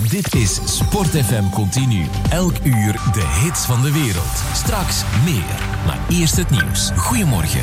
Dit is Sport FM Continu. Elk uur de hits van de wereld. Straks meer, maar eerst het nieuws. Goedemorgen.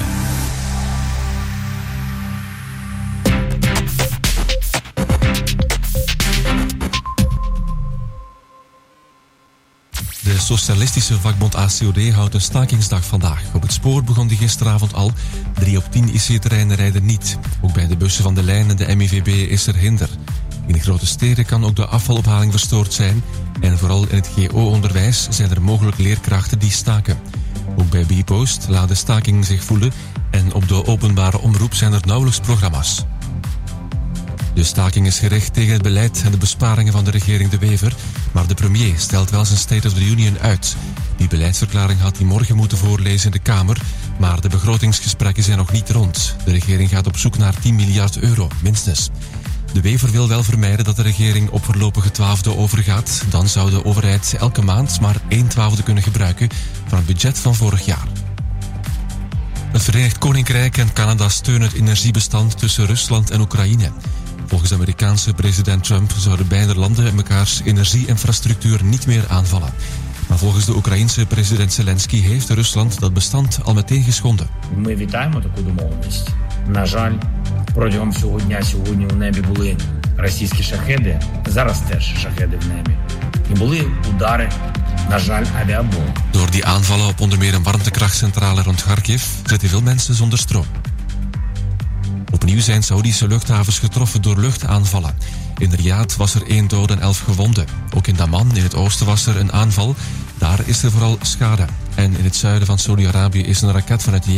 De socialistische vakbond ACOD houdt een stakingsdag vandaag. Op het spoor begon die gisteravond al. 3 op 10 IC-terreinen rijden niet. Ook bij de bussen van de lijn en de MIVB is er hinder. In de grote steden kan ook de afvalophaling verstoord zijn. En vooral in het GO-onderwijs zijn er mogelijk leerkrachten die staken. Ook bij Bpost laat de staking zich voelen. En op de openbare omroep zijn er nauwelijks programma's. De staking is gericht tegen het beleid en de besparingen van de regering De Wever. Maar de premier stelt wel zijn State of the Union uit. Die beleidsverklaring had hij morgen moeten voorlezen in de Kamer. Maar de begrotingsgesprekken zijn nog niet rond. De regering gaat op zoek naar 10 miljard euro, minstens. De Wever wil wel vermijden dat de regering op voorlopige 12e overgaat. Dan zou de overheid elke maand maar 1/12 kunnen gebruiken van het budget van vorig jaar. Het Verenigd Koninkrijk en Canada steunen het energiebestand tussen Rusland en Oekraïne. Volgens de Amerikaanse president Trump zouden beide landen mekaars energieinfrastructuur niet meer aanvallen. Maar volgens de Oekraïense president Zelensky heeft Rusland dat bestand al meteen geschonden. Ми вітаємо таку домовленість. На жаль, протягом всього дня сьогодні у небі були російські шахеди, зараз теж шахеди в небі. І були удари, на жаль, авіабомб. Door die aanvallen op onder meer een warmtekrachtcentrale rond Kharkiv zitten veel mensen zonder stroom. Opnieuw zijn Saoedische luchthavens getroffen door luchtaanvallen. In Riyadh was er 1 dode en 11 gewonden. Ook in Daman in het oosten was er een aanval. Daar is er vooral schade. En in het zuiden van Saudi-Arabië is een raket vanuit